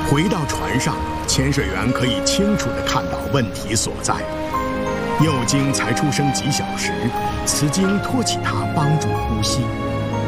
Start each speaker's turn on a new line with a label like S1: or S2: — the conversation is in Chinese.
S1: 回到船上，潜水员可以清楚地看到问题所在。幼鲸才出生几小时，雌鲸托起它帮助呼吸。